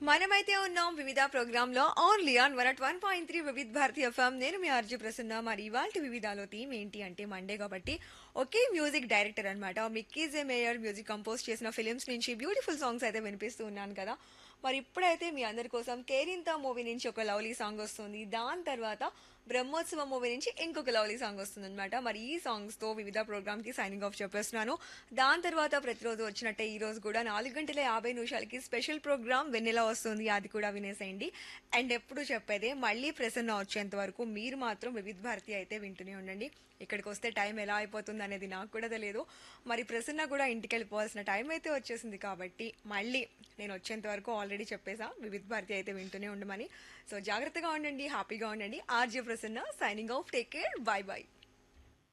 మనమైతే ఉన్నాం వివిధ ప్రోగ్రామ్ లో only on 101.3 Vividh Bharati FM. నేను మీ ఆర్జీ ప్రసన్న. మరి ఇవాళ వివిధాలో థీమ్ ఏంటి అంటే మండే కాబట్టి ఒకే మ్యూజిక్ డైరెక్టర్ అన్నమాట మిక్కీ జే మేయర్ మ్యూజిక్ కంపోజ్ చేసిన ఫిలిమ్స్ నుంచి బ్యూటిఫుల్ సాంగ్స్ అయితే వినిపిస్తూ ఉన్నాను కదా. మరి ఇప్పుడైతే మీ అందరి కోసం కేరింత మూవీ నుంచి ఒక లవ్లీ సాంగ్ వస్తుంది. దాని తర్వాత బ్రహ్మోత్సవం మూవీ నుంచి ఇంకొక లవ్లీ సాంగ్ వస్తుంది అనమాట. మరి ఈ సాంగ్స్ తో వివిధ ప్రోగ్రామ్ కి సైనింగ్ ఆఫ్ చెప్పేస్తున్నాను. దాని తర్వాత ప్రతిరోజు వచ్చినట్టే ఈ రోజు కూడా 4 గంటల 50 నిమిషాలకి స్పెషల్ ప్రోగ్రామ్ వెన్నెలా వస్తుంది, అది కూడా వినేసేయండి. అండ్ ఎప్పుడు చెప్పేదే మళ్ళీ ప్రసన్న వచ్చేంత వరకు మీరు మాత్రం వివిధ భారతి అయితే వింటూనే ఉండండి. ఇక్కడికి వస్తే టైం ఎలా అయిపోతుంది అనేది నాకు కూడా తెలియదు. మరి ప్రసన్న కూడా ఇంటికి వెళ్ళిపోవాల్సిన టైం అయితే వచ్చేసింది కాబట్టి మళ్ళీ నేను వచ్చేంత వరకు ఆల్రెడీ చెప్పేసా వివిధ భారతి అయితే వింటూనే ఉండమని. సో జాగ్రత్తగా ఉండండి, హ్యాపీగా ఉండండి. RJ Prasanna signing off. Take care, by by.